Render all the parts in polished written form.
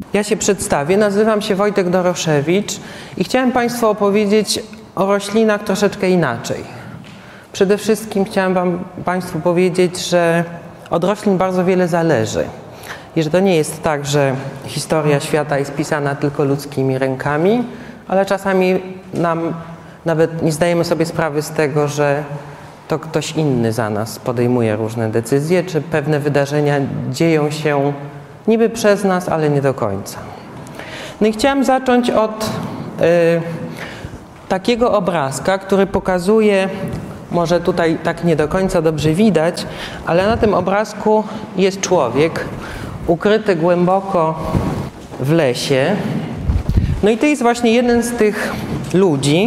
Ja się przedstawię, nazywam się Wojtek Doroszewicz i chciałem Państwu opowiedzieć o roślinach troszeczkę inaczej. Przede wszystkim chciałem Państwu powiedzieć, że od roślin bardzo wiele zależy. I że to nie jest tak, że historia świata jest pisana tylko ludzkimi rękami, ale czasami nawet nie zdajemy sobie sprawy z tego, że to ktoś inny za nas podejmuje różne decyzje, czy pewne wydarzenia dzieją się niby przez nas, ale nie do końca. No i chciałem zacząć od takiego obrazka, który pokazuje, może tutaj tak nie do końca dobrze widać, ale na tym obrazku jest człowiek ukryty głęboko w lesie. No i to jest właśnie jeden z tych ludzi,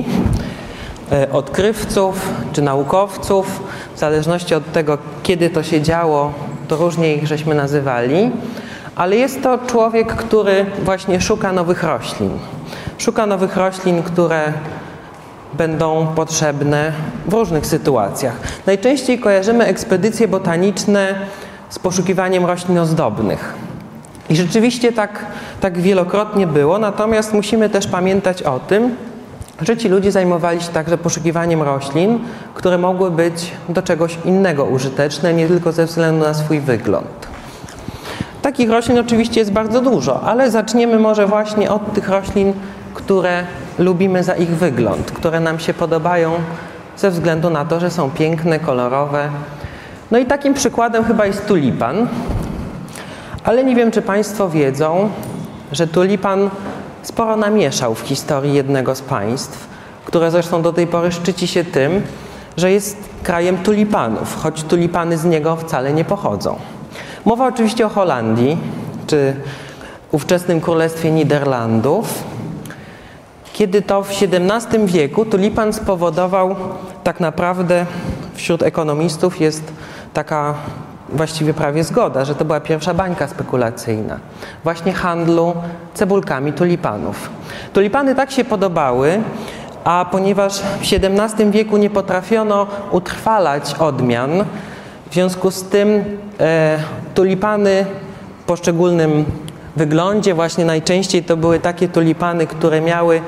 odkrywców czy naukowców, w zależności od tego, kiedy to się działo, to różnie ich żeśmy nazywali, ale jest to człowiek, który właśnie szuka nowych roślin. Szuka nowych roślin, które będą potrzebne w różnych sytuacjach. Najczęściej kojarzymy ekspedycje botaniczne z poszukiwaniem roślin ozdobnych. I rzeczywiście tak wielokrotnie było, natomiast musimy też pamiętać o tym, że ci ludzie zajmowali się także poszukiwaniem roślin, które mogły być do czegoś innego użyteczne, nie tylko ze względu na swój wygląd. Takich roślin oczywiście jest bardzo dużo, ale zaczniemy może właśnie od tych roślin, które lubimy za ich wygląd, które nam się podobają ze względu na to, że są piękne, kolorowe. No i takim przykładem chyba jest tulipan, ale nie wiem, czy Państwo wiedzą, że tulipan sporo namieszał w historii jednego z państw, które zresztą do tej pory szczyci się tym, że jest krajem tulipanów, choć tulipany z niego wcale nie pochodzą. Mowa oczywiście o Holandii, czy ówczesnym Królestwie Niderlandów, kiedy to w XVII wieku tulipan spowodował, tak naprawdę wśród ekonomistów jest taka właściwie prawie zgoda, że to była pierwsza bańka spekulacyjna właśnie handlu cebulkami tulipanów. Tulipany tak się podobały, a ponieważ w XVII wieku nie potrafiono utrwalać odmian, w związku z tym tulipany w poszczególnym wyglądzie, właśnie najczęściej to były takie tulipany, które miały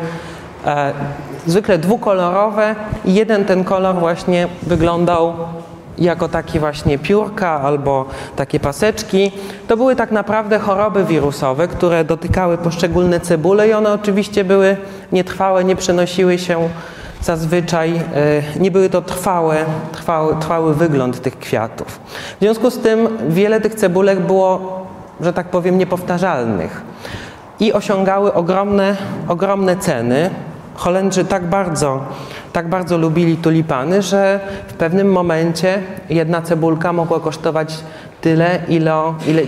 zwykle dwukolorowe i jeden ten kolor właśnie wyglądał jako takie właśnie piórka albo takie paseczki. To były tak naprawdę choroby wirusowe, które dotykały poszczególne cebule i one oczywiście były nietrwałe, nie przenosiły się zazwyczaj, nie były to trwały wygląd tych kwiatów. W związku z tym wiele tych cebulek było, że tak powiem, niepowtarzalnych i osiągały ogromne ceny. Holendrzy tak bardzo lubili tulipany, że w pewnym momencie jedna cebulka mogła kosztować tyle, ile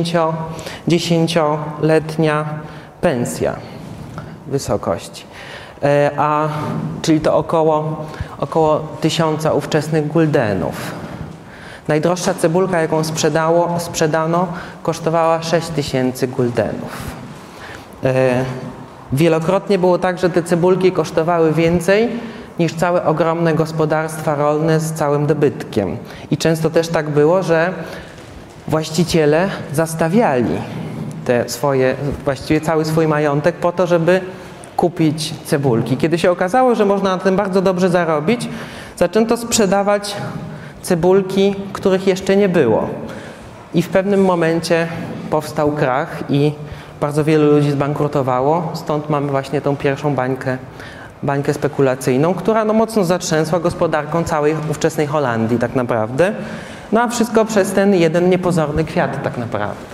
10-letnia pensja wysokości. Czyli to około 1000 ówczesnych guldenów. Najdroższa cebulka, jaką sprzedano, kosztowała 6000 guldenów. Wielokrotnie było tak, że te cebulki kosztowały więcej niż całe ogromne gospodarstwa rolne z całym dobytkiem. I często też tak było, że właściciele zastawiali właściwie cały swój majątek po to, żeby kupić cebulki. Kiedy się okazało, że można na tym bardzo dobrze zarobić, zaczęto sprzedawać cebulki, których jeszcze nie było. I w pewnym momencie powstał krach i bardzo wielu ludzi zbankrutowało, stąd mamy właśnie tą pierwszą bańkę spekulacyjną, która mocno zatrzęsła gospodarką całej ówczesnej Holandii tak naprawdę. No a wszystko przez ten jeden niepozorny kwiat tak naprawdę.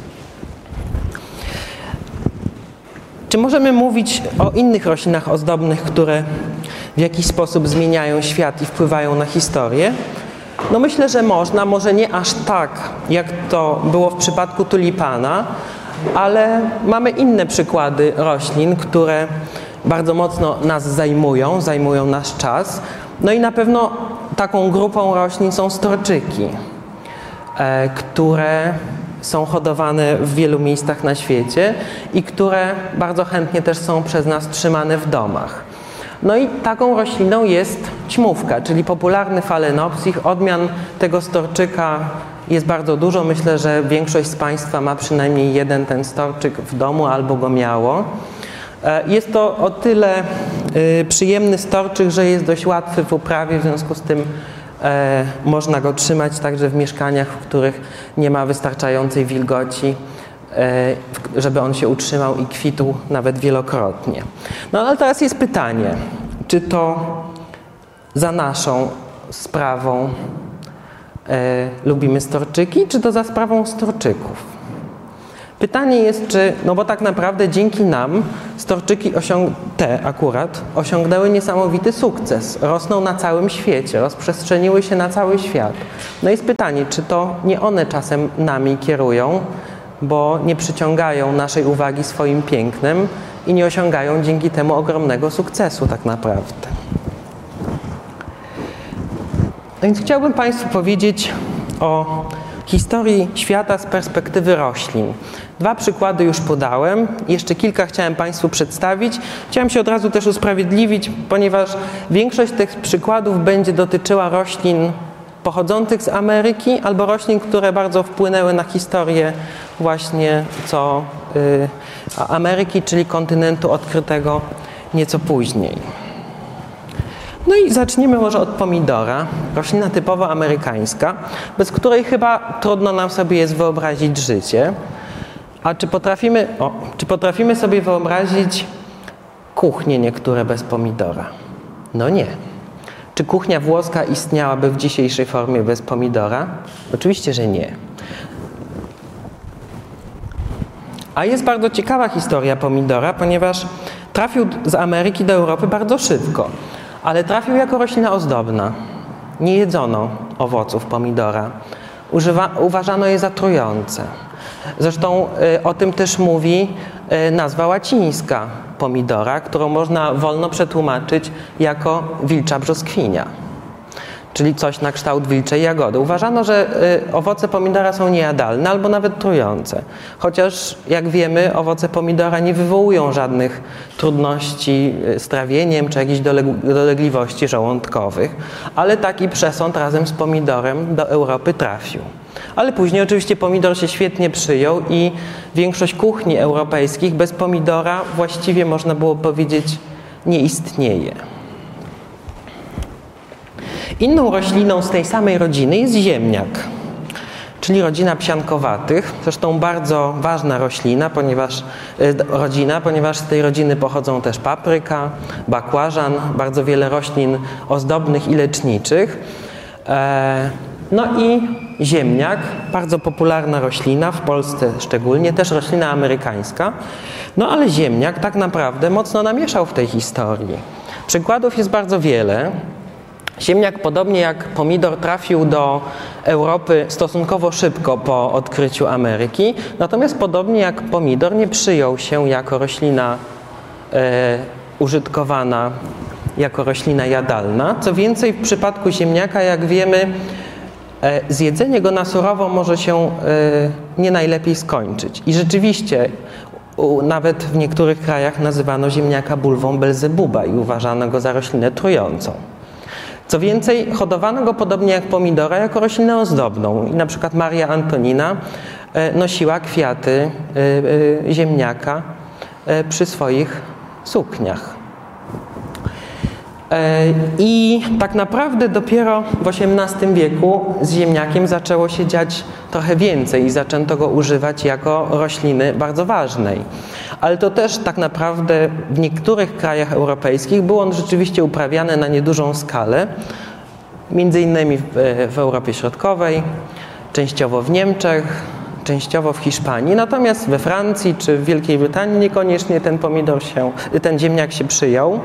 Czy możemy mówić o innych roślinach ozdobnych, które w jakiś sposób zmieniają świat i wpływają na historię? No myślę, że można, może nie aż tak, jak to było w przypadku tulipana, ale mamy inne przykłady roślin, które bardzo mocno nas zajmują nasz czas. No i na pewno taką grupą roślin są storczyki, które są hodowane w wielu miejscach na świecie i które bardzo chętnie też są przez nas trzymane w domach. No i taką rośliną jest ćmówka, czyli popularny Phalaenopsis. Odmian tego storczyka jest bardzo dużo. Myślę, że większość z Państwa ma przynajmniej jeden ten storczyk w domu albo go miało. Jest to o tyle przyjemny storczyk, że jest dość łatwy w uprawie, w związku z tym można go trzymać także w mieszkaniach, w których nie ma wystarczającej wilgoci, żeby on się utrzymał i kwitł nawet wielokrotnie. No ale teraz jest pytanie, czy to za naszą sprawą lubimy storczyki, czy to za sprawą storczyków? Pytanie jest, czy, no bo tak naprawdę dzięki nam storczyki te akurat osiągnęły niesamowity sukces. Rosną na całym świecie, rozprzestrzeniły się na cały świat. No jest pytanie, czy to nie one czasem nami kierują, bo nie przyciągają naszej uwagi swoim pięknem i nie osiągają dzięki temu ogromnego sukcesu tak naprawdę. No więc chciałbym Państwu powiedzieć o historii świata z perspektywy roślin. 2 przykłady już podałem, jeszcze kilka chciałem Państwu przedstawić. Chciałem się od razu też usprawiedliwić, ponieważ większość tych przykładów będzie dotyczyła roślin pochodzących z Ameryki albo roślin, które bardzo wpłynęły na historię właśnie Ameryki, czyli kontynentu odkrytego nieco później. No i zacznijmy może od pomidora, roślina typowo amerykańska, bez której chyba trudno nam sobie jest wyobrazić życie. A czy potrafimy sobie wyobrazić kuchnie niektóre bez pomidora? No nie. Czy kuchnia włoska istniałaby w dzisiejszej formie bez pomidora? Oczywiście, że nie. A jest bardzo ciekawa historia pomidora, ponieważ trafił z Ameryki do Europy bardzo szybko, ale trafił jako roślina ozdobna. Nie jedzono owoców pomidora. Uważano je za trujące. Zresztą o tym też mówi nazwa łacińska pomidora, którą można wolno przetłumaczyć jako wilcza brzoskwinia, czyli coś na kształt wilczej jagody. Uważano, że owoce pomidora są niejadalne albo nawet trujące. Chociaż, jak wiemy, owoce pomidora nie wywołują żadnych trudności z trawieniem czy jakichś dolegliwości żołądkowych, ale taki przesąd razem z pomidorem do Europy trafił. Ale później oczywiście pomidor się świetnie przyjął i większość kuchni europejskich bez pomidora właściwie można było powiedzieć nie istnieje. Inną rośliną z tej samej rodziny jest ziemniak, czyli rodzina psiankowatych. Zresztą bardzo ważna rodzina, ponieważ z tej rodziny pochodzą też papryka, bakłażan, bardzo wiele roślin ozdobnych i leczniczych. No i ziemniak, bardzo popularna roślina, w Polsce szczególnie, też roślina amerykańska. No ale ziemniak tak naprawdę mocno namieszał w tej historii. Przykładów jest bardzo wiele. Ziemniak, podobnie jak pomidor, trafił do Europy stosunkowo szybko po odkryciu Ameryki, natomiast podobnie jak pomidor nie przyjął się jako roślina użytkowana, jako roślina jadalna. Co więcej, w przypadku ziemniaka, jak wiemy, zjedzenie go na surowo może się nie najlepiej skończyć. I rzeczywiście nawet w niektórych krajach nazywano ziemniaka bulwą Belzebuba i uważano go za roślinę trującą. Co więcej, hodowano go podobnie jak pomidora jako roślinę ozdobną. I na przykład Maria Antonina nosiła kwiaty ziemniaka przy swoich sukniach. I tak naprawdę dopiero w XVIII wieku z ziemniakiem zaczęło się dziać trochę więcej i zaczęto go używać jako rośliny bardzo ważnej. Ale to też tak naprawdę w niektórych krajach europejskich był on rzeczywiście uprawiany na niedużą skalę, między innymi w Europie Środkowej, częściowo w Niemczech, częściowo w Hiszpanii. Natomiast we Francji czy w Wielkiej Brytanii niekoniecznie ten ziemniak się przyjął.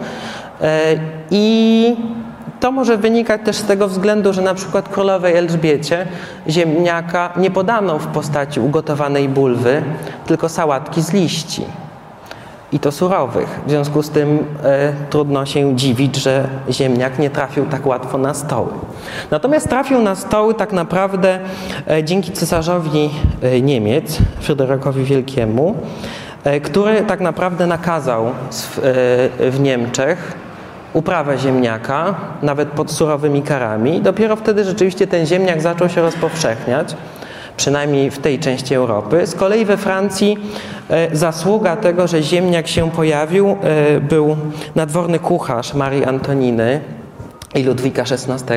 I to może wynikać też z tego względu, że na przykład królowej Elżbiecie ziemniaka nie podano w postaci ugotowanej bulwy, tylko sałatki z liści. I to surowych. W związku z tym trudno się dziwić, że ziemniak nie trafił tak łatwo na stoły. Natomiast trafił na stoły tak naprawdę dzięki cesarzowi Niemiec, Fryderykowi Wielkiemu, który tak naprawdę nakazał w Niemczech uprawę ziemniaka, nawet pod surowymi karami. I dopiero wtedy rzeczywiście ten ziemniak zaczął się rozpowszechniać. przynajmniej w tej części Europy. Z kolei we Francji zasługa tego, że ziemniak się pojawił, był nadworny kucharz Marii Antoniny i Ludwika XVI,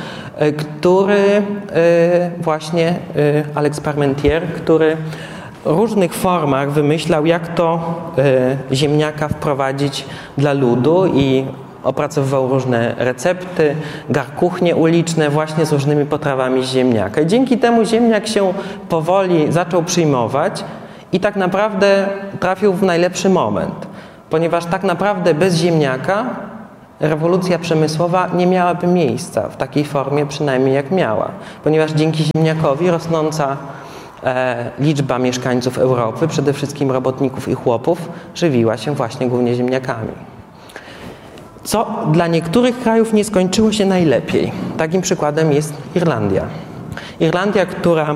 który właśnie, Alex Parmentier, który w różnych formach wymyślał, jak to ziemniaka wprowadzić dla ludu i opracowywał różne recepty, garkuchnie uliczne właśnie z różnymi potrawami z ziemniaka. I dzięki temu ziemniak się powoli zaczął przyjmować i tak naprawdę trafił w najlepszy moment, ponieważ tak naprawdę bez ziemniaka rewolucja przemysłowa nie miałaby miejsca w takiej formie przynajmniej jak miała, ponieważ dzięki ziemniakowi rosnąca liczba mieszkańców Europy, przede wszystkim robotników i chłopów, żywiła się właśnie głównie ziemniakami. Co dla niektórych krajów nie skończyło się najlepiej. Takim przykładem jest Irlandia. Irlandia, która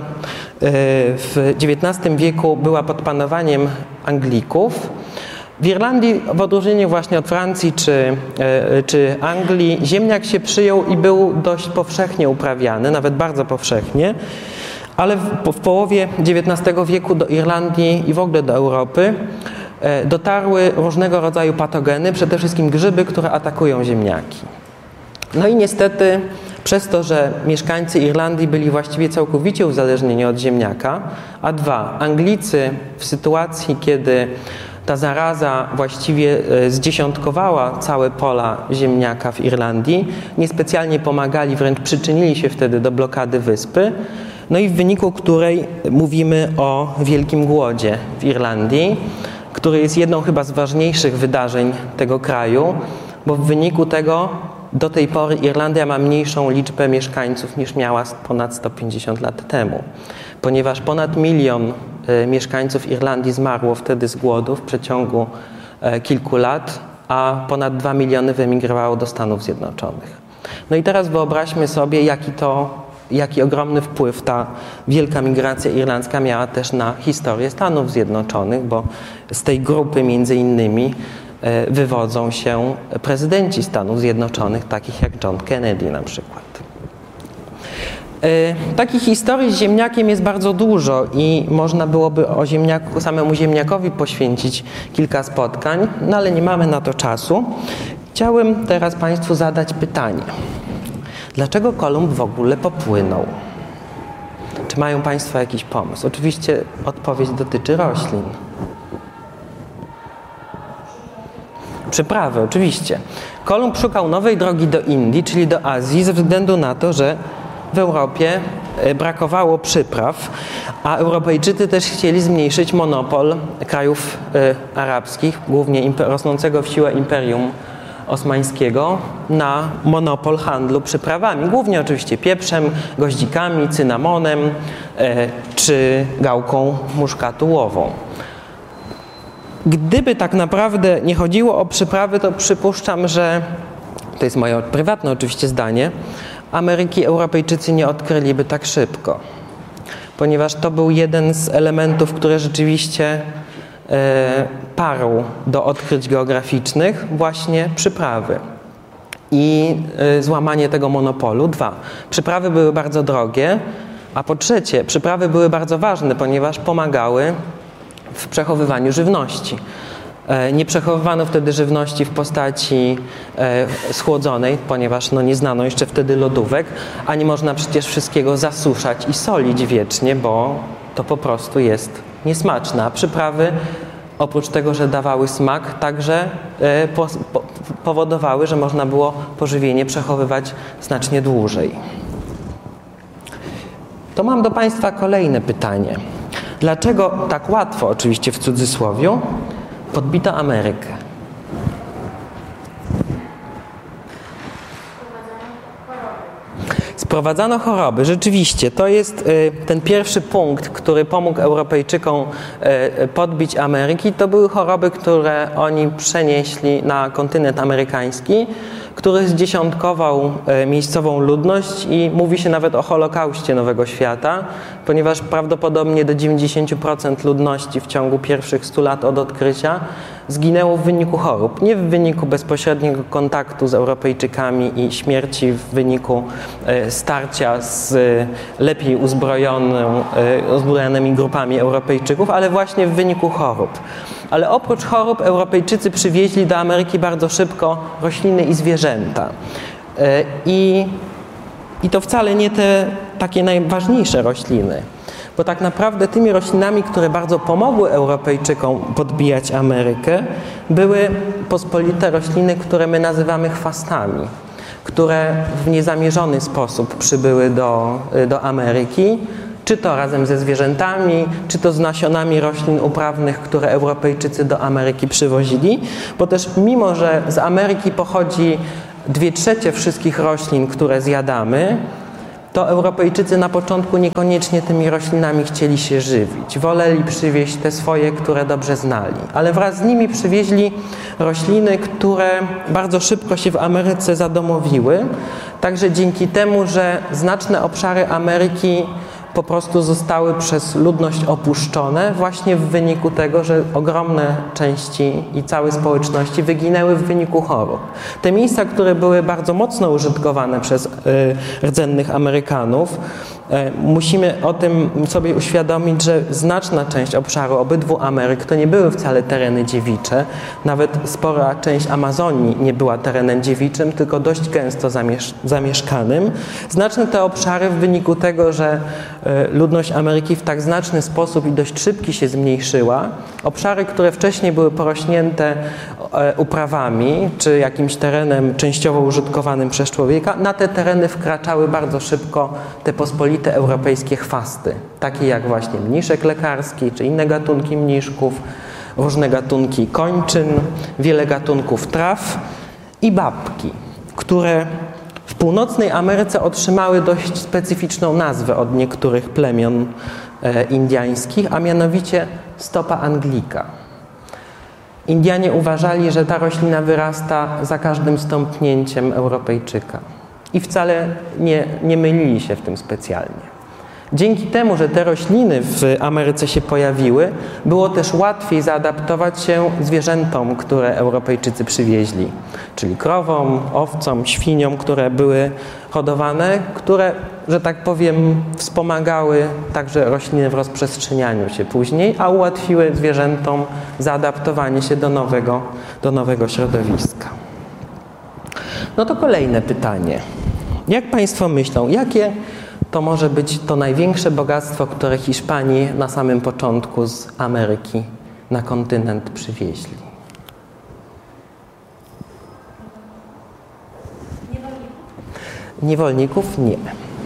w XIX wieku była pod panowaniem Anglików. W Irlandii, w odróżnieniu właśnie od Francji czy Anglii, ziemniak się przyjął i był dość powszechnie uprawiany, nawet bardzo powszechnie, ale w połowie XIX wieku do Irlandii i w ogóle do Europy dotarły różnego rodzaju patogeny, przede wszystkim grzyby, które atakują ziemniaki. No i niestety przez to, że mieszkańcy Irlandii byli właściwie całkowicie uzależnieni od ziemniaka, a dwa, Anglicy w sytuacji, kiedy ta zaraza właściwie zdziesiątkowała całe pola ziemniaka w Irlandii, niespecjalnie pomagali, wręcz przyczynili się wtedy do blokady wyspy, no i w wyniku której mówimy o wielkim głodzie w Irlandii, który jest jedną chyba z ważniejszych wydarzeń tego kraju, bo w wyniku tego do tej pory Irlandia ma mniejszą liczbę mieszkańców niż miała ponad 150 lat temu, ponieważ ponad 1 milion mieszkańców Irlandii zmarło wtedy z głodu w przeciągu kilku lat, a ponad 2 miliony wyemigrowało do Stanów Zjednoczonych. No i teraz wyobraźmy sobie, jaki ogromny wpływ ta wielka migracja irlandzka miała też na historię Stanów Zjednoczonych, bo z tej grupy między innymi wywodzą się prezydenci Stanów Zjednoczonych, takich jak John Kennedy na przykład. Takich historii z ziemniakiem jest bardzo dużo i można byłoby o samemu ziemniakowi poświęcić kilka spotkań, no ale nie mamy na to czasu. Chciałem teraz Państwu zadać pytanie. Dlaczego Kolumb w ogóle popłynął? Czy mają Państwo jakiś pomysł? Oczywiście odpowiedź dotyczy roślin. Przyprawy, oczywiście. Kolumb szukał nowej drogi do Indii, czyli do Azji, ze względu na to, że w Europie brakowało przypraw, a Europejczycy też chcieli zmniejszyć monopol krajów arabskich, głównie rosnącego w siłę Imperium Osmańskiego, na monopol handlu przyprawami, głównie oczywiście pieprzem, goździkami, cynamonem czy gałką muszkatułową. Gdyby tak naprawdę nie chodziło o przyprawy, to przypuszczam, że, to jest moje prywatne oczywiście zdanie, Ameryki Europejczycy nie odkryliby tak szybko, ponieważ to był jeden z elementów, które rzeczywiście parł do odkryć geograficznych, właśnie przyprawy i złamanie tego monopolu. 2. Przyprawy były bardzo drogie, a po trzecie, przyprawy były bardzo ważne, ponieważ pomagały w przechowywaniu żywności. Nie przechowywano wtedy żywności w postaci schłodzonej, ponieważ nie znano jeszcze wtedy lodówek, a nie można przecież wszystkiego zasuszać i solić wiecznie, bo to po prostu jest niesmaczne. A przyprawy, oprócz tego, że dawały smak, także powodowały, że można było pożywienie przechowywać znacznie dłużej. To mam do Państwa kolejne pytanie. Dlaczego tak łatwo, oczywiście w cudzysłowie, podbito Amerykę? Sprowadzano choroby. Rzeczywiście, to jest ten pierwszy punkt, który pomógł Europejczykom podbić Ameryki. To były choroby, które oni przenieśli na kontynent amerykański, który zdziesiątkował miejscową ludność i mówi się nawet o Holokauście Nowego Świata, ponieważ prawdopodobnie do 90% ludności w ciągu pierwszych 100 lat od odkrycia zginęło w wyniku chorób, nie w wyniku bezpośredniego kontaktu z Europejczykami i śmierci w wyniku starcia z lepiej uzbrojonymi grupami Europejczyków, ale właśnie w wyniku chorób. Ale oprócz chorób Europejczycy przywieźli do Ameryki bardzo szybko rośliny i zwierzęta. I to wcale nie te takie najważniejsze rośliny, bo tak naprawdę tymi roślinami, które bardzo pomogły Europejczykom podbijać Amerykę, były pospolite rośliny, które my nazywamy chwastami, które w niezamierzony sposób przybyły do Ameryki, czy to razem ze zwierzętami, czy to z nasionami roślin uprawnych, które Europejczycy do Ameryki przywozili, bo też mimo, że z Ameryki pochodzi 2/3 wszystkich roślin, które zjadamy, to Europejczycy na początku niekoniecznie tymi roślinami chcieli się żywić. Woleli przywieźć te swoje, które dobrze znali. Ale wraz z nimi przywieźli rośliny, które bardzo szybko się w Ameryce zadomowiły. Także dzięki temu, że znaczne obszary Ameryki po prostu zostały przez ludność opuszczone właśnie w wyniku tego, że ogromne części i całe społeczności wyginęły w wyniku chorób. Te miejsca, które były bardzo mocno użytkowane przez rdzennych Amerykanów, musimy o tym sobie uświadomić, że znaczna część obszaru obydwu Ameryk to nie były wcale tereny dziewicze. Nawet spora część Amazonii nie była terenem dziewiczym, tylko dość gęsto zamieszkanym. Znaczne te obszary w wyniku tego, że ludność Ameryki w tak znaczny sposób i dość szybki się zmniejszyła. Obszary, które wcześniej były porośnięte uprawami czy jakimś terenem częściowo użytkowanym przez człowieka, na te tereny wkraczały bardzo szybko te pospolite europejskie chwasty, takie jak właśnie mniszek lekarski czy inne gatunki mniszków, różne gatunki kończyn, wiele gatunków traw i babki, które w północnej Ameryce otrzymały dość specyficzną nazwę od niektórych plemion indiańskich, a mianowicie stopa anglika. Indianie uważali, że ta roślina wyrasta za każdym stąpnięciem Europejczyka i wcale nie mylili się w tym specjalnie. Dzięki temu, że te rośliny w Ameryce się pojawiły, było też łatwiej zaadaptować się zwierzętom, które Europejczycy przywieźli, czyli krowom, owcom, świniom, które były hodowane, które, że tak powiem, wspomagały także rośliny w rozprzestrzenianiu się później, a ułatwiły zwierzętom zaadaptowanie się do nowego środowiska. No to kolejne pytanie. Jak Państwo myślą, jakie to może być to największe bogactwo, które Hiszpanie na samym początku z Ameryki na kontynent przywieźli? Niewolników? Nie.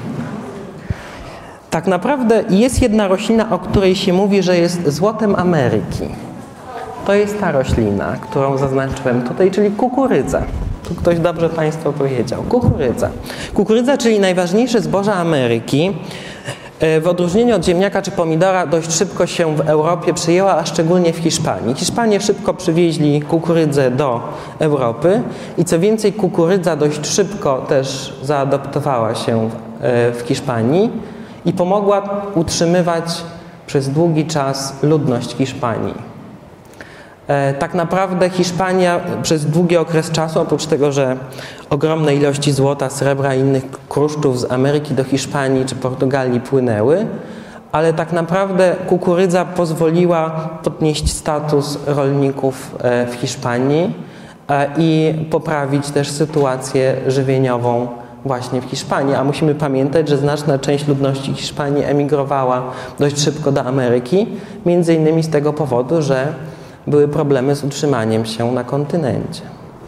Tak naprawdę jest jedna roślina, o której się mówi, że jest złotem Ameryki. To jest ta roślina, którą zaznaczyłem tutaj, czyli kukurydza. Tu ktoś dobrze Państwu powiedział. Kukurydza. Kukurydza, czyli najważniejsze zboże Ameryki, w odróżnieniu od ziemniaka czy pomidora dość szybko się w Europie przyjęła, a szczególnie w Hiszpanii. Hiszpanie szybko przywieźli kukurydzę do Europy i co więcej kukurydza dość szybko też zaadoptowała się w Hiszpanii i pomogła utrzymywać przez długi czas ludność Hiszpanii. Tak naprawdę Hiszpania przez długi okres czasu, oprócz tego, że ogromne ilości złota, srebra i innych kruszców z Ameryki do Hiszpanii czy Portugalii płynęły, ale tak naprawdę kukurydza pozwoliła podnieść status rolników w Hiszpanii i poprawić też sytuację żywieniową właśnie w Hiszpanii. A musimy pamiętać, że znaczna część ludności Hiszpanii emigrowała dość szybko do Ameryki, między innymi z tego powodu, że były problemy z utrzymaniem się na kontynencie.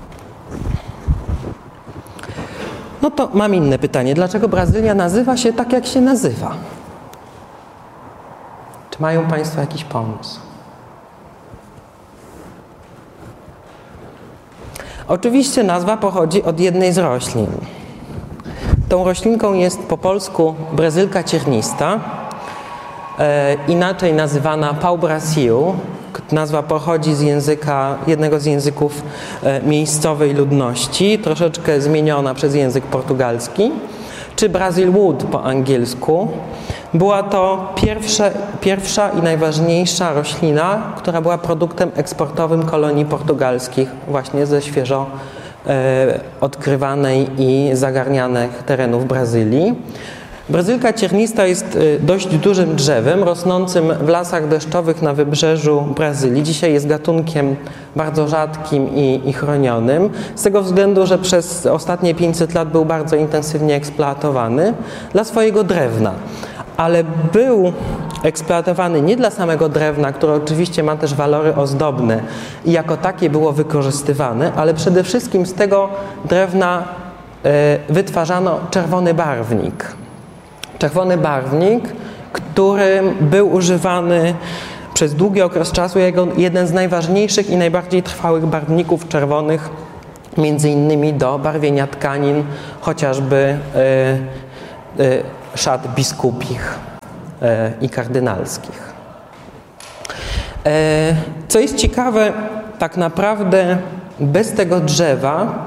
No to mam inne pytanie. Dlaczego Brazylia nazywa się tak, jak się nazywa? Czy mają Państwo jakiś pomysł? Oczywiście nazwa pochodzi od jednej z roślin. Tą roślinką jest po polsku brezylka ciernista, inaczej nazywana pau Brasil. Nazwa pochodzi z jednego z języków miejscowej ludności, troszeczkę zmieniona przez język portugalski, czy Brazil wood po angielsku, Była to pierwsza i najważniejsza roślina, która była produktem eksportowym kolonii portugalskich, właśnie ze świeżo odkrywanej i zagarnianych terenów Brazylii. Brazylka ciernista jest dość dużym drzewem, rosnącym w lasach deszczowych na wybrzeżu Brazylii. Dzisiaj jest gatunkiem bardzo rzadkim i chronionym, z tego względu, że przez ostatnie 500 lat był bardzo intensywnie eksploatowany dla swojego drewna. Ale był eksploatowany nie dla samego drewna, które oczywiście ma też walory ozdobne i jako takie było wykorzystywane, ale przede wszystkim z tego drewna wytwarzano czerwony barwnik. Czerwony barwnik, który był używany przez długi okres czasu jako jeden z najważniejszych i najbardziej trwałych barwników czerwonych, między innymi do barwienia tkanin, chociażby szat biskupich i kardynalskich. Co jest ciekawe, tak naprawdę bez tego drzewa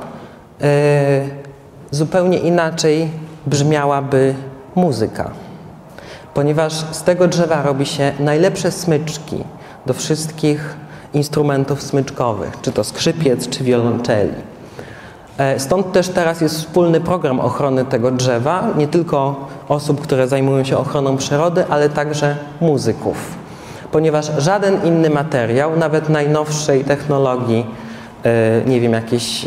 zupełnie inaczej brzmiałaby muzyka, ponieważ z tego drzewa robi się najlepsze smyczki do wszystkich instrumentów smyczkowych, czy to skrzypiec, czy wiolonczeli. Stąd też teraz jest wspólny program ochrony tego drzewa, nie tylko osób, które zajmują się ochroną przyrody, ale także muzyków, ponieważ żaden inny materiał, nawet najnowszej technologii, nie wiem, jakieś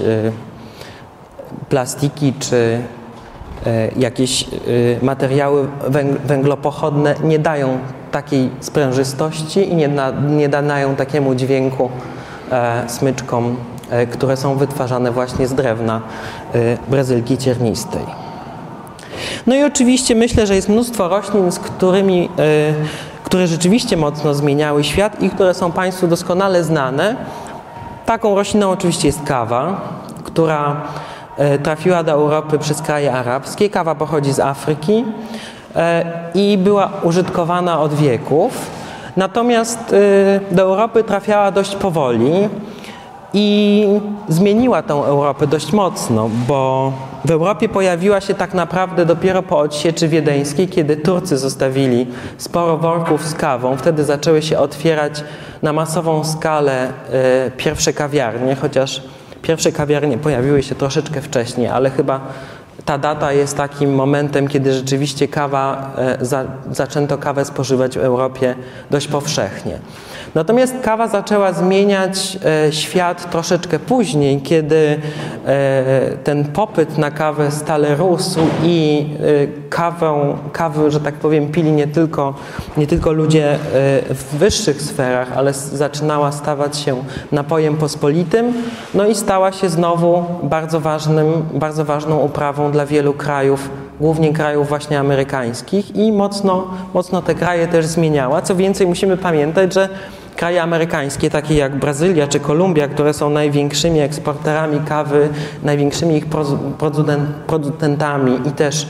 plastiki czy jakieś materiały węglopochodne nie dają takiej sprężystości i nie nadają takiemu dźwięku smyczkom, które są wytwarzane właśnie z drewna brazylki ciernistej. No i oczywiście myślę, że jest mnóstwo roślin, które rzeczywiście mocno zmieniały świat i które są Państwu doskonale znane. Taką rośliną oczywiście jest kawa, która trafiła do Europy przez kraje arabskie. Kawa pochodzi z Afryki i była użytkowana od wieków. Natomiast do Europy trafiała dość powoli i zmieniła tą Europę dość mocno, bo w Europie pojawiła się tak naprawdę dopiero po odsieczy wiedeńskiej, kiedy Turcy zostawili sporo worków z kawą. Wtedy zaczęły się otwierać na masową skalę pierwsze kawiarnie, chociaż pierwsze kawiarnie pojawiły się troszeczkę wcześniej, ale chyba ta data jest takim momentem, kiedy rzeczywiście zaczęto kawę spożywać w Europie dość powszechnie. Natomiast kawa zaczęła zmieniać świat troszeczkę później, kiedy ten popyt na kawę stale rósł i kawę, że tak powiem, pili nie tylko ludzie w wyższych sferach, ale zaczynała stawać się napojem pospolitym, no i stała się znowu bardzo ważną uprawą dla wielu krajów, głównie krajów właśnie amerykańskich i mocno te kraje też zmieniała. Co więcej, musimy pamiętać, że kraje amerykańskie, takie jak Brazylia czy Kolumbia, które są największymi eksporterami kawy, największymi ich producentami i też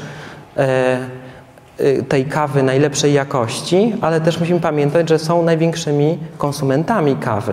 tej kawy najlepszej jakości, ale też musimy pamiętać, że są największymi konsumentami kawy.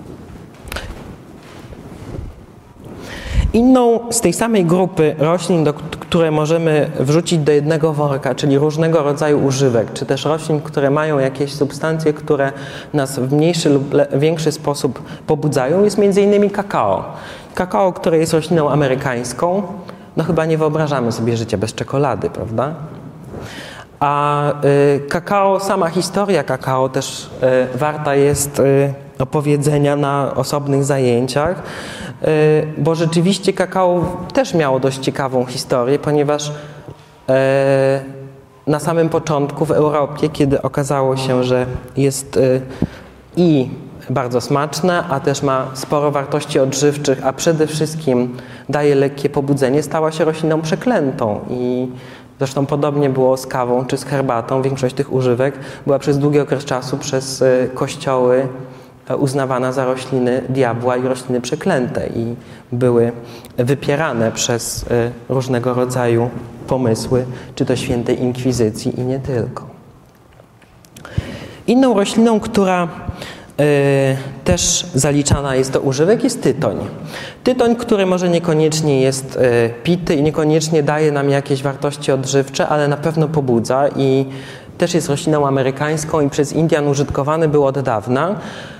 Inną z tej samej grupy roślin, które możemy wrzucić do jednego worka, czyli różnego rodzaju używek, czy też roślin, które mają jakieś substancje, które nas w mniejszy lub większy sposób pobudzają, jest m.in. kakao. Kakao, które jest rośliną amerykańską, no chyba nie wyobrażamy sobie życia bez czekolady, prawda? A kakao, sama historia kakao też warta jest opowiedzenia na osobnych zajęciach, bo rzeczywiście kakao też miało dość ciekawą historię, ponieważ na samym początku w Europie, kiedy okazało się, że jest i bardzo smaczne, a też ma sporo wartości odżywczych, a przede wszystkim daje lekkie pobudzenie, stała się rośliną przeklętą i zresztą podobnie było z kawą czy z herbatą. Większość tych używek była przez długi okres czasu przez kościoły uznawana za rośliny diabła i rośliny przeklęte i były wypierane przez różnego rodzaju pomysły, czy to świętej inkwizycji i nie tylko. Inną rośliną, która też zaliczana jest do używek, jest tytoń. Tytoń, który może niekoniecznie jest pity i niekoniecznie daje nam jakieś wartości odżywcze, ale na pewno pobudza i też jest rośliną amerykańską i przez Indian użytkowany był od dawna.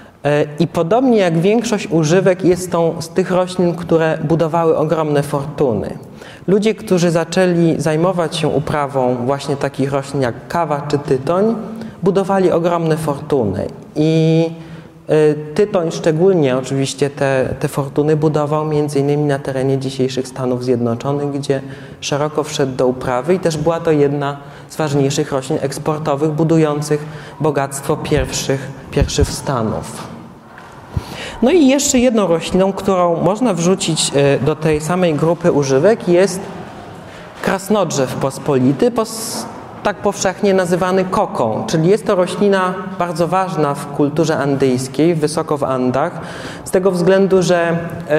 I podobnie jak większość używek jest tą z tych roślin, które budowały ogromne fortuny. Ludzie, którzy zaczęli zajmować się uprawą właśnie takich roślin jak kawa czy tytoń, budowali ogromne fortuny. I tytoń szczególnie oczywiście te fortuny budował m.in. na terenie dzisiejszych Stanów Zjednoczonych, gdzie szeroko wszedł do uprawy i też była to jedna z ważniejszych roślin eksportowych budujących bogactwo pierwszych stanów. No i jeszcze jedną rośliną, którą można wrzucić do tej samej grupy używek, jest krasnodrzew pospolity, tak powszechnie nazywany koką, czyli jest to roślina bardzo ważna w kulturze andyjskiej, wysoko w Andach, z tego względu, że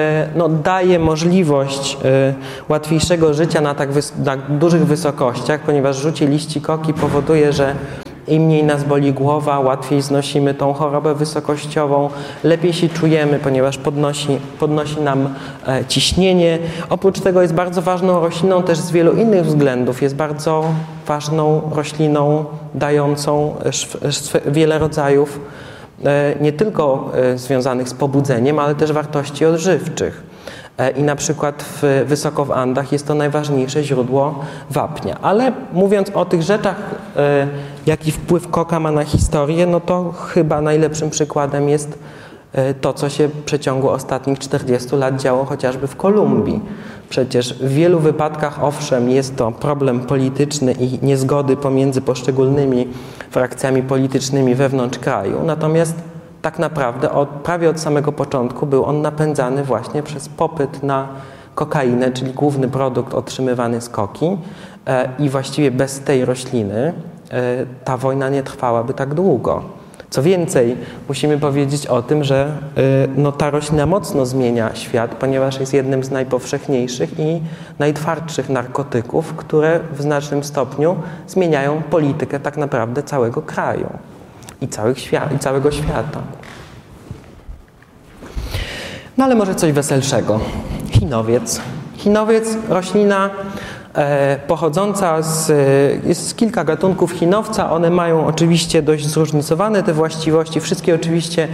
daje możliwość łatwiejszego życia na na dużych wysokościach, ponieważ rzucie liści koki powoduje, że im mniej nas boli głowa, łatwiej znosimy tą chorobę wysokościową, lepiej się czujemy, ponieważ podnosi nam ciśnienie. Oprócz tego jest bardzo ważną rośliną też z wielu innych względów. Jest bardzo ważną rośliną dającą wiele rodzajów, nie tylko związanych z pobudzeniem, ale też wartości odżywczych. I na przykład wysoko w Andach jest to najważniejsze źródło wapnia. Ale mówiąc o tych rzeczach, jaki wpływ koka ma na historię, no to chyba najlepszym przykładem jest to, co się w przeciągu ostatnich 40 lat działo chociażby w Kolumbii. Przecież w wielu wypadkach, owszem, jest to problem polityczny i niezgody pomiędzy poszczególnymi frakcjami politycznymi wewnątrz kraju, natomiast tak naprawdę prawie od samego początku był on napędzany właśnie przez popyt na kokainę, czyli główny produkt otrzymywany z koki i właściwie bez tej rośliny ta wojna nie trwałaby tak długo. Co więcej, musimy powiedzieć o tym, że ta roślina mocno zmienia świat, ponieważ jest jednym z najpowszechniejszych i najtwardszych narkotyków, które w znacznym stopniu zmieniają politykę tak naprawdę całego kraju i całego świata. No ale może coś weselszego. Chinowiec. Chinowiec, roślina pochodząca jest kilka gatunków chinowca. One mają oczywiście dość zróżnicowane te właściwości. Wszystkie oczywiście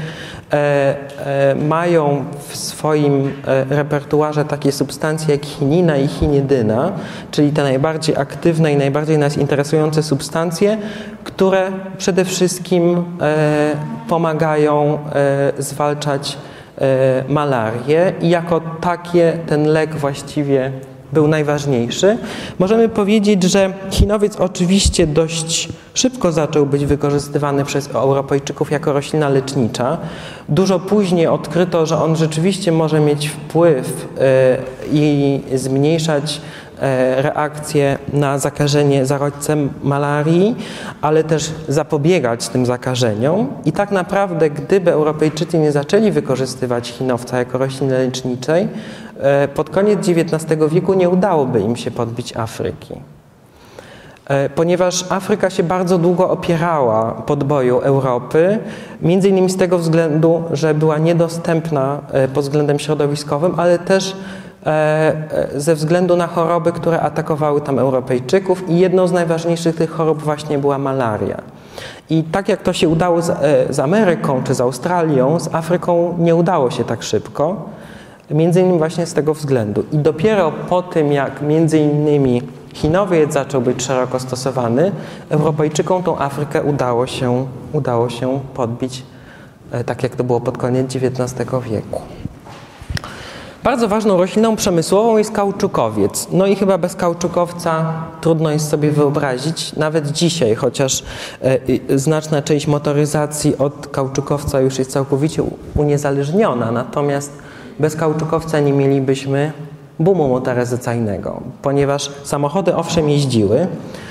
mają w swoim repertuarze takie substancje jak chinina i chinidyna, czyli te najbardziej aktywne i najbardziej nas interesujące substancje, które przede wszystkim pomagają zwalczać malarię i jako takie ten lek właściwie był najważniejszy. Możemy powiedzieć, że chinowiec oczywiście dość szybko zaczął być wykorzystywany przez Europejczyków jako roślina lecznicza. Dużo później odkryto, że on rzeczywiście może mieć wpływ i zmniejszać reakcję na zakażenie zarodźcem malarii, ale też zapobiegać tym zakażeniom. I tak naprawdę, gdyby Europejczycy nie zaczęli wykorzystywać chinowca jako rośliny leczniczej, pod koniec XIX wieku nie udałoby im się podbić Afryki. Ponieważ Afryka się bardzo długo opierała podboju Europy, między innymi z tego względu, że była niedostępna pod względem środowiskowym, ale też ze względu na choroby, które atakowały tam Europejczyków i jedną z najważniejszych tych chorób właśnie była malaria. I tak jak to się udało z Ameryką czy z Australią, z Afryką nie udało się tak szybko, między innymi właśnie z tego względu. I dopiero po tym, jak między innymi chinowiec zaczął być szeroko stosowany, Europejczykom tą Afrykę udało się podbić, tak jak to było pod koniec XIX wieku. Bardzo ważną rośliną przemysłową jest kauczukowiec. No i chyba bez kauczukowca trudno jest sobie wyobrazić, nawet dzisiaj, chociaż znaczna część motoryzacji od kauczukowca już jest całkowicie uniezależniona, natomiast bez kauczukowca nie mielibyśmy boomu motoryzacyjnego, ponieważ samochody owszem jeździły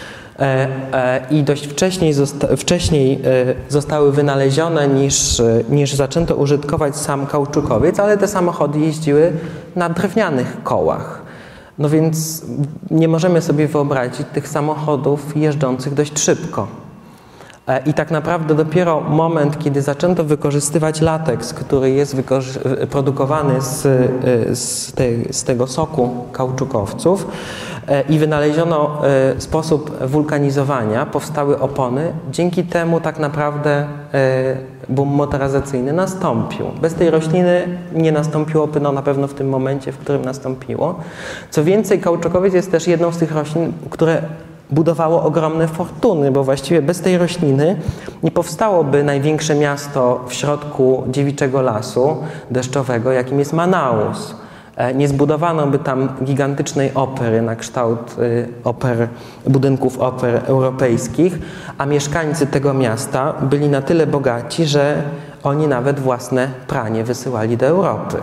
i dość wcześniej zostały wynalezione niż zaczęto użytkować sam kauczukowiec, ale te samochody jeździły na drewnianych kołach. No więc nie możemy sobie wyobrazić tych samochodów jeżdżących dość szybko. I tak naprawdę dopiero moment, kiedy zaczęto wykorzystywać lateks, który jest produkowany z tego soku kauczukowców, i wynaleziono sposób wulkanizowania, powstały opony. Dzięki temu tak naprawdę boom motoryzacyjny nastąpił. Bez tej rośliny nie nastąpiłoby na pewno w tym momencie, w którym nastąpiło. Co więcej, kauczukowiec jest też jedną z tych roślin, które budowało ogromne fortuny, bo właściwie bez tej rośliny nie powstałoby największe miasto w środku dziewiczego lasu deszczowego, jakim jest Manaus. Nie zbudowano by tam gigantycznej opery na kształt budynków oper europejskich, a mieszkańcy tego miasta byli na tyle bogaci, że oni nawet własne pranie wysyłali do Europy.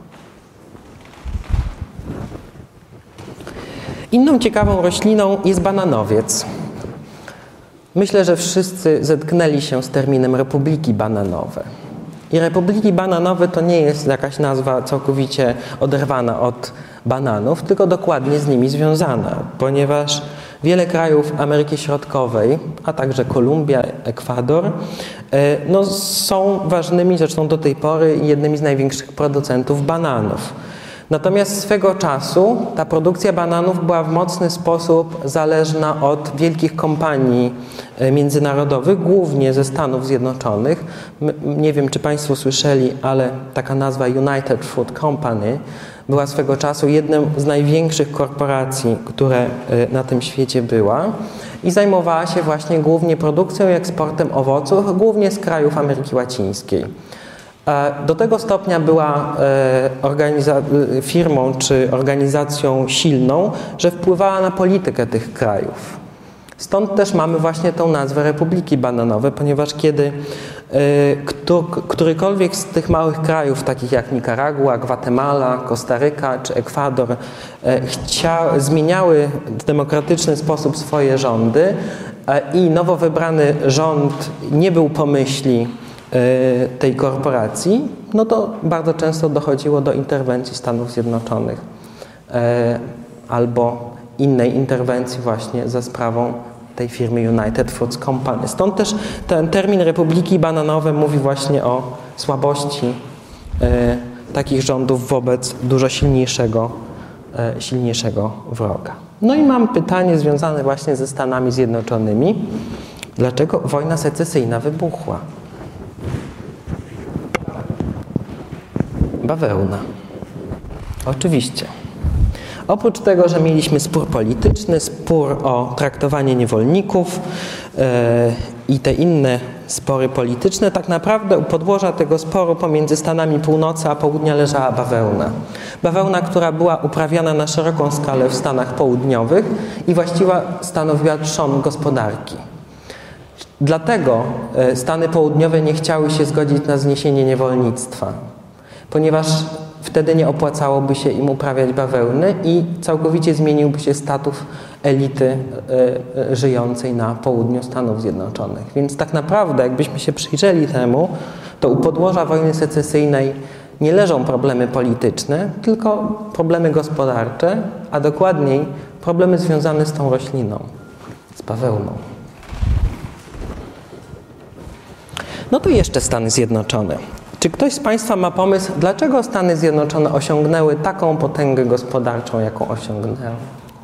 Inną ciekawą rośliną jest bananowiec. Myślę, że wszyscy zetknęli się z terminem republiki bananowe. I republiki bananowe to nie jest jakaś nazwa całkowicie oderwana od bananów, tylko dokładnie z nimi związana, ponieważ wiele krajów Ameryki Środkowej, a także Kolumbia, Ekwador, są ważnymi, zresztą do tej pory, jednymi z największych producentów bananów. Natomiast swego czasu ta produkcja bananów była w mocny sposób zależna od wielkich kompanii międzynarodowych, głównie ze Stanów Zjednoczonych. Nie wiem, czy Państwo słyszeli, ale taka nazwa United Fruit Company była swego czasu jedną z największych korporacji, które na tym świecie była i zajmowała się właśnie głównie produkcją i eksportem owoców, głównie z krajów Ameryki Łacińskiej. Do tego stopnia była firmą czy organizacją silną, że wpływała na politykę tych krajów. Stąd też mamy właśnie tą nazwę Republiki Bananowe, ponieważ kiedy którykolwiek z tych małych krajów, takich jak Nikaragua, Gwatemala, Kostaryka czy Ekwador, zmieniały w demokratyczny sposób swoje rządy i nowo wybrany rząd nie był po myśli tej korporacji, no to bardzo często dochodziło do interwencji Stanów Zjednoczonych albo innej interwencji właśnie za sprawą tej firmy United Fruit Company. Stąd też ten termin republiki bananowe mówi właśnie o słabości takich rządów wobec dużo silniejszego wroga. No i mam pytanie związane właśnie ze Stanami Zjednoczonymi. Dlaczego wojna secesyjna wybuchła? Bawełna. Oczywiście. Oprócz tego, że mieliśmy spór polityczny, spór o traktowanie niewolników i te inne spory polityczne, tak naprawdę u podłoża tego sporu pomiędzy Stanami Północy a Południa leżała bawełna. Bawełna, która była uprawiana na szeroką skalę w Stanach Południowych i właściwie stanowiła trzon gospodarki. Dlatego Stany Południowe nie chciały się zgodzić na zniesienie niewolnictwa, ponieważ wtedy nie opłacałoby się im uprawiać bawełny i całkowicie zmieniłby się status elity żyjącej na południu Stanów Zjednoczonych. Więc tak naprawdę, jakbyśmy się przyjrzeli temu, to u podłoża wojny secesyjnej nie leżą problemy polityczne, tylko problemy gospodarcze, a dokładniej problemy związane z tą rośliną, z bawełną. No to jeszcze Stany Zjednoczone. Czy ktoś z Państwa ma pomysł, dlaczego Stany Zjednoczone osiągnęły taką potęgę gospodarczą, jaką osiągnęły?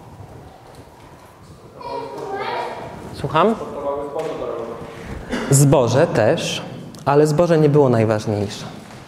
Słucham? Zboże też, ale zboże nie było najważniejsze.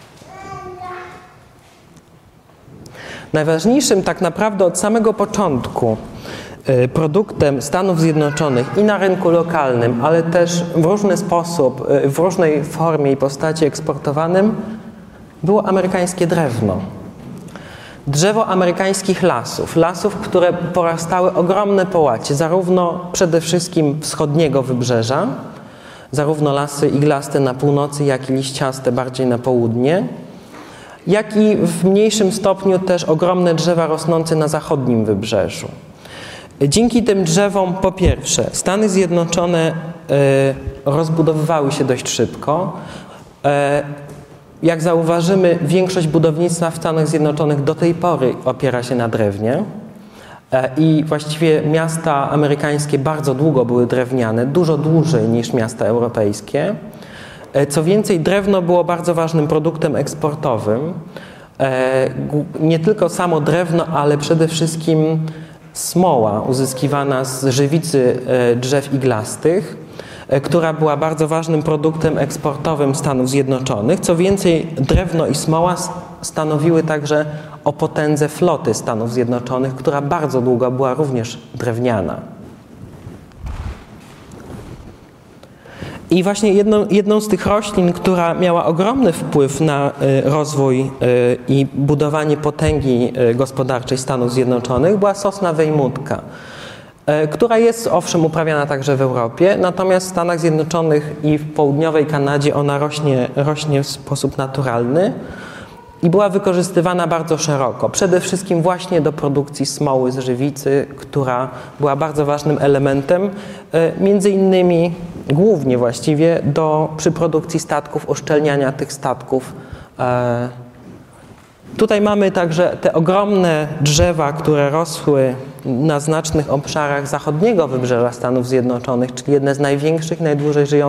Najważniejszym tak naprawdę od samego początku produktem Stanów Zjednoczonych i na rynku lokalnym, ale też w różny sposób, w różnej formie i postaci eksportowanym było amerykańskie drewno. Drzewo amerykańskich lasów, które porastały ogromne połacie, zarówno przede wszystkim wschodniego wybrzeża, zarówno lasy iglaste na północy, jak i liściaste bardziej na południe, jak i w mniejszym stopniu też ogromne drzewa rosnące na zachodnim wybrzeżu. Dzięki tym drzewom, po pierwsze, Stany Zjednoczone rozbudowywały się dość szybko. Jak zauważymy, większość budownictwa w Stanach Zjednoczonych do tej pory opiera się na drewnie i właściwie miasta amerykańskie bardzo długo były drewniane, dużo dłużej niż miasta europejskie. Co więcej, drewno było bardzo ważnym produktem eksportowym. Nie tylko samo drewno, ale przede wszystkim smoła uzyskiwana z żywicy drzew iglastych, która była bardzo ważnym produktem eksportowym Stanów Zjednoczonych. Co więcej, drewno i smoła stanowiły także o potędze floty Stanów Zjednoczonych, która bardzo długo była również drewniana. I właśnie jedną z tych roślin, która miała ogromny wpływ na rozwój i budowanie potęgi gospodarczej Stanów Zjednoczonych, była sosna wejmutka, która jest owszem uprawiana także w Europie, natomiast w Stanach Zjednoczonych i w południowej Kanadzie ona rośnie w sposób naturalny i była wykorzystywana bardzo szeroko. Przede wszystkim właśnie do produkcji smoły z żywicy, która była bardzo ważnym elementem, między innymi, głównie właściwie, przy produkcji statków, uszczelniania tych statków. Tutaj mamy także te ogromne drzewa, które rosły na znacznych obszarach zachodniego wybrzeża Stanów Zjednoczonych, czyli jedne z największych, najdłużej żyjących